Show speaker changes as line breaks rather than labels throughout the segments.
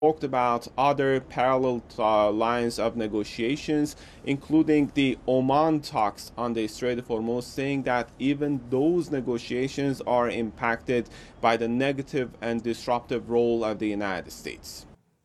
talked about other parallel lines of negotiations, including the Oman talks on the Strait of Hormuz, saying that even those negotiations are impacted by the negative and disruptive role of the United States.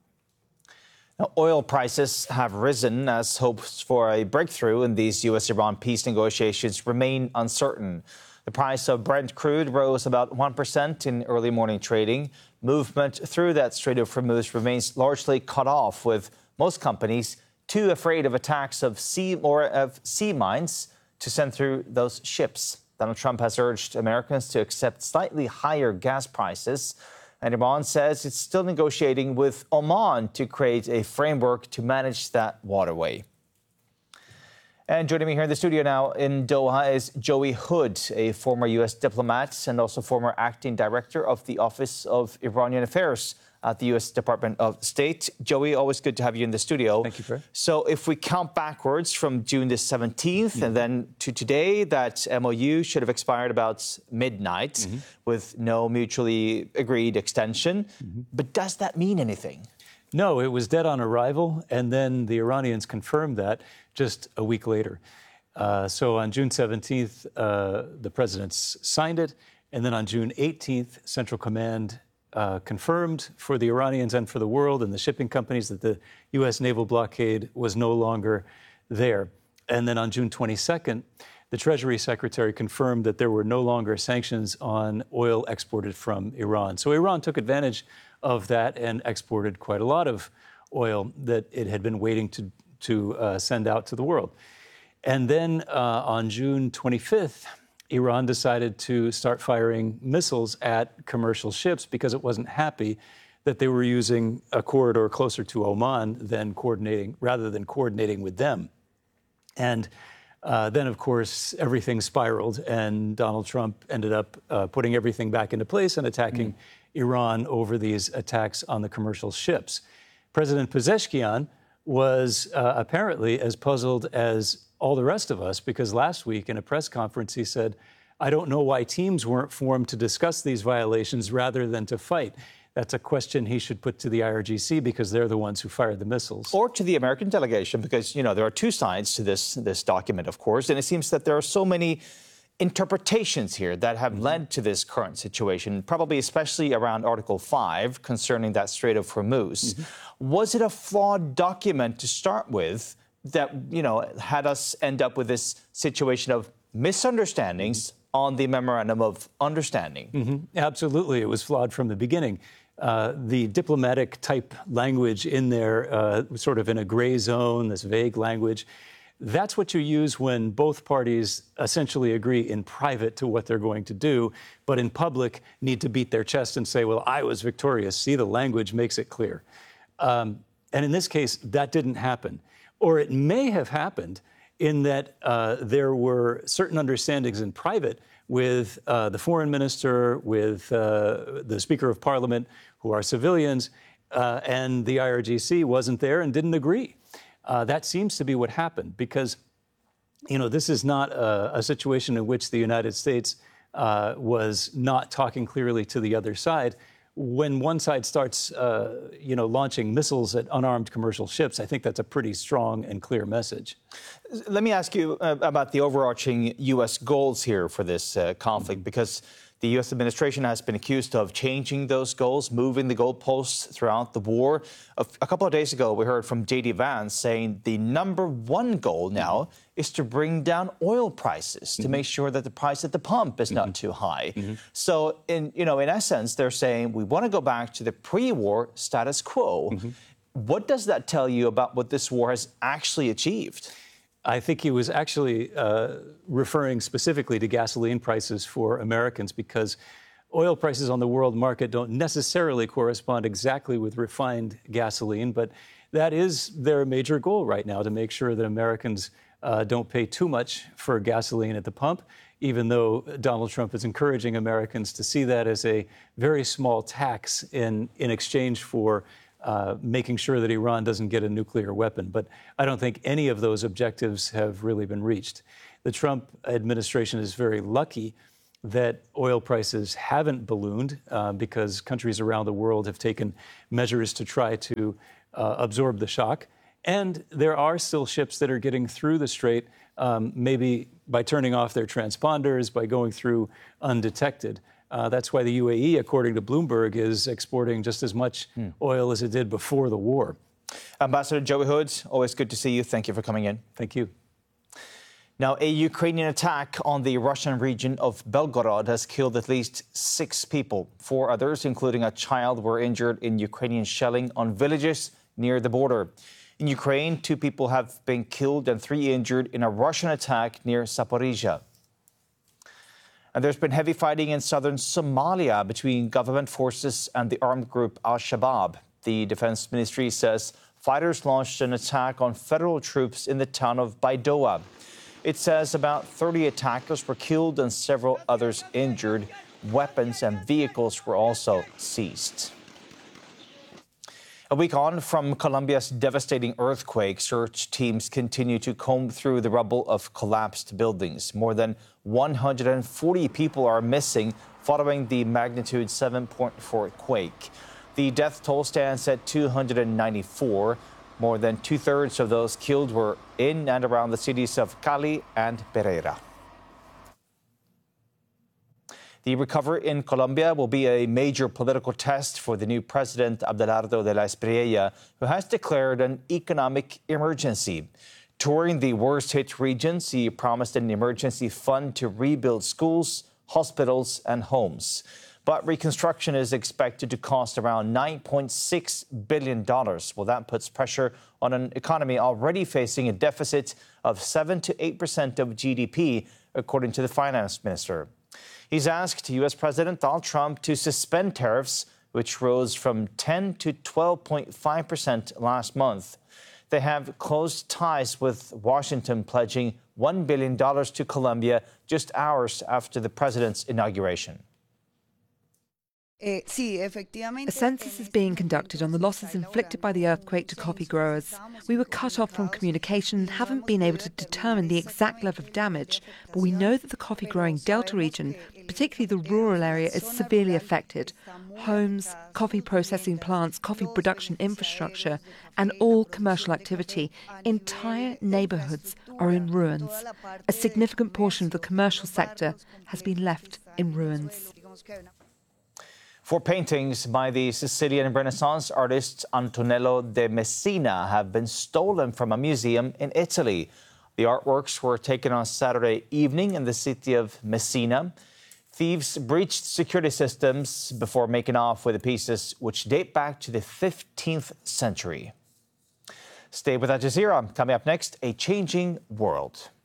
Now, oil prices have risen as hopes for a breakthrough in these U.S.-Iran peace negotiations remain uncertain. The price of Brent crude rose about 1% in early morning trading. Movement through that Strait of Hormuz remains largely cut off, with most companies too afraid of attacks of sea mines to send through those ships. Donald Trump has urged Americans to accept slightly higher gas prices. And Iran says it's still negotiating with Oman to create a framework to manage that waterway. And joining me here in the studio now in Doha is Joey Hood, a former U.S. diplomat and also former acting director of the Office of Iranian Affairs at the U.S. Department of State. Joey, always good to have you in the studio.
Thank you, Fred.
So if we count backwards from June the 17th and then to today, that MOU should have expired about midnight with no mutually agreed extension. But does that mean anything?
No, it was dead on arrival, and then the Iranians confirmed that just a week later. So on June 17th, the presidents signed it, and then on June 18th, Central Command confirmed for the Iranians and for the world and the shipping companies that the U.S. naval blockade was no longer there. And then on June 22nd, the Treasury Secretary confirmed that there were no longer sanctions on oil exported from Iran. So Iran took advantage of that and exported quite a lot of oil that it had been waiting to send out to the world. And then on June 25th, Iran decided to start firing missiles at commercial ships because it wasn't happy that they were using a corridor closer to Oman rather than coordinating with them. And then, of course, everything spiraled, and Donald Trump ended up putting everything back into place and attacking Iran over these attacks on the commercial ships. President Pezeshkian was apparently as puzzled as all the rest of us, because last week in a press conference he said, "I don't know why teams weren't formed to discuss these violations rather than to fight." That's a question he should put to the IRGC, because they're the ones who fired the missiles.
Or to the American delegation, because, you know, there are two sides to this document, of course, and it seems that there are so many interpretations here that have led to this current situation, probably especially around Article 5 concerning that Strait of Hormuz. Was it a flawed document to start with that, you know, had us end up with this situation of misunderstandings on the Memorandum of Understanding?
Absolutely. It was flawed from the beginning. The diplomatic type language in there, sort of in a gray zone, this vague language, that's what you use when both parties essentially agree in private to what they're going to do, but in public need to beat their chest and say, well, I was victorious. See, the language makes it clear. And in this case, that didn't happen. Or it may have happened in that there were certain understandings in private with the foreign minister, with the Speaker of Parliament, who are civilians, and the IRGC wasn't there and didn't agree. That seems to be what happened, because, you know, this is not a situation in which the United States was not talking clearly to the other side. When one side starts, launching missiles at unarmed commercial ships, I think that's a pretty strong and clear message.
Let me ask you about the overarching U.S. goals here for this conflict, because the U.S. administration has been accused of changing those goals, moving the goalposts throughout the war. A couple of days ago, we heard from J.D. Vance saying the number one goal now is to bring down oil prices, to make sure that the price at the pump is not too high. So, in essence, they're saying we want to go back to the pre-war status quo. What does that tell you about what this war has actually achieved?
I think he was actually referring specifically to gasoline prices for Americans, because oil prices on the world market don't necessarily correspond exactly with refined gasoline, but that is their major goal right now, to make sure that Americans don't pay too much for gasoline at the pump, even though Donald Trump is encouraging Americans to see that as a very small tax in exchange for making sure that Iran doesn't get a nuclear weapon. But I don't think any of those objectives have really been reached. The Trump administration is very lucky that oil prices haven't ballooned because countries around the world have taken measures to try to absorb the shock. And there are still ships that are getting through the strait, maybe by turning off their transponders, by going through undetected. That's why the UAE, according to Bloomberg, is exporting just as much oil as it did before the war.
Ambassador Joey Hood, always good to see you. Thank you for coming in.
Thank you.
Now, a Ukrainian attack on the Russian region of Belgorod has killed at least 6 people. 4 others, including a child, were injured in Ukrainian shelling on villages near the border. In Ukraine, 2 people have been killed and 3 injured in a Russian attack near Zaporizhia. And there's been heavy fighting in southern Somalia between government forces and the armed group Al-Shabaab. The Defense Ministry says fighters launched an attack on federal troops in the town of Baidoa. It says about 30 attackers were killed and several others injured. Weapons and vehicles were also seized. A week on from Colombia's devastating earthquake, search teams continue to comb through the rubble of collapsed buildings. More than 140 people are missing following the magnitude 7.4 quake. The death toll stands at 294. More than 2/3 of those killed were in and around the cities of Cali and Pereira. The recovery in Colombia will be a major political test for the new president, Abelardo de la Espriella, who has declared an economic emergency. Touring the worst-hit regions, he promised an emergency fund to rebuild schools, hospitals, and homes. But reconstruction is expected to cost around $9.6 billion. Well, that puts pressure on an economy already facing a deficit of 7 to 8% of GDP, according to the finance minister. He's asked U.S. President Donald Trump to suspend tariffs, which rose from 10 to 12.5% last month. They have closed ties with Washington, pledging $1 billion to Colombia just hours after the president's inauguration.
A census is being conducted on the losses inflicted by the earthquake to coffee growers. We were cut off from communication and haven't been able to determine the exact level of damage, but we know that the coffee growing Delta region, particularly the rural area, is severely affected. Homes, coffee processing plants, coffee production infrastructure, and all commercial activity, entire neighbourhoods are in ruins. A significant portion of the commercial sector has been left in ruins.
4 paintings by the Sicilian Renaissance artist Antonello de Messina have been stolen from a museum in Italy. The artworks were taken on Saturday evening in the city of Messina. Thieves breached security systems before making off with the pieces, which date back to the 15th century. Stay with Al Jazeera. Coming up next, a changing world.